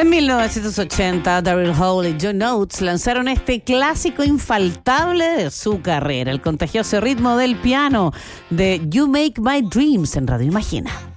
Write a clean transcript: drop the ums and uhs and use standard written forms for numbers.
En 1980, Daryl Hall y John Oates lanzaron este clásico infaltable de su carrera, el contagioso ritmo del piano de You Make My Dreams en Radio Imagina.